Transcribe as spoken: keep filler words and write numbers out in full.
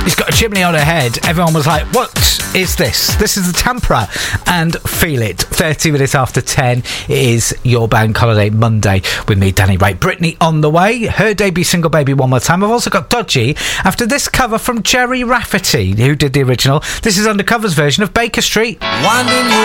He's got a chimney on her head. Everyone was like, what is this? This is the Tampere. And feel it. thirty minutes after ten is your bank holiday Monday with me, Danny Wright. Brittany on the way. Her debut single, Baby One More Time. I've also got Dodgy after this cover from Jerry Rafferty, who did the original. This is Undercover's version of Baker Street. Winding